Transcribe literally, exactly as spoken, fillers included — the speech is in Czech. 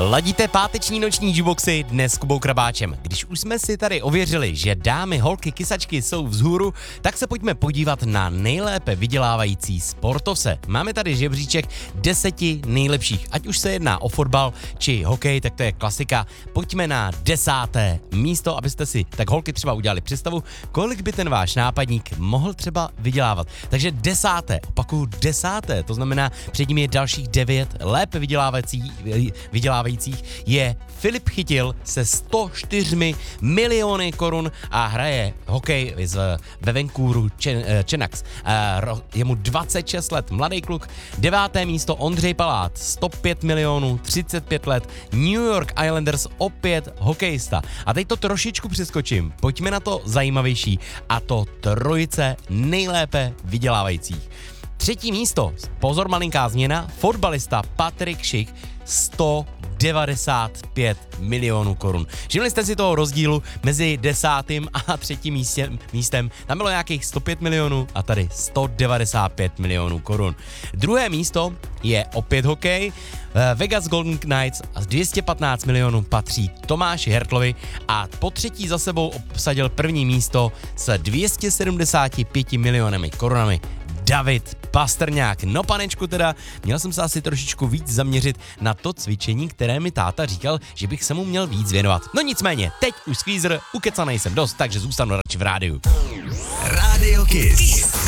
Ladíte páteční noční jukeboxy dnes s Kubou Krabáčem. Když už jsme si tady ověřili, že dámy, holky, kysačky jsou vzhůru, tak se pojďme podívat na nejlépe vydělávající sportovce. Máme tady žebříček deseti nejlepších, ať už se jedná o fotbal či hokej, tak to je klasika. Pojďme na desáté místo, abyste si tak holky třeba udělali představu, kolik by ten váš nápadník mohl třeba vydělávat. Takže desáté, opakuju desáté, to znamená před ním je dalších devět lépe vydělávající, vydělávajících je Filip Chytil se sto čtyřmi miliony korun a hraje hokej z, ve Vancouveru Canucks. Je mu dvacet šest let, mladý kluk. Deváté místo Ondřej Palát, sto pět milionů, třicet pět let. New York Islanders, opět hokejista. A teď to trošičku přeskočím, pojďme na to zajímavější, a to trojice nejlépe vydělávajících. Třetí místo, pozor malinká změna, fotbalista Patrik Šik, sto devadesát pět milionů korun. Všimli jste si toho rozdílu mezi desátým a třetím místem, místem? Tam bylo nějakých sto pět milionů a tady sto devadesát pět milionů korun. Druhé místo je opět hokej. Vegas Golden Knights a dvě stě patnáct milionů patří Tomáši Hertlovi a po třetí za sebou obsadil první místo s dvě stě sedmdesát pět milionami korunami David Pastrňák. No panečku teda, měl jsem se asi trošičku víc zaměřit na to cvičení, které mi táta říkal, že bych se mu měl víc věnovat. No nicméně, teď už squeezer, ukecanej jsem dost, takže zůstanu radši v rádiu. Radio Kiss.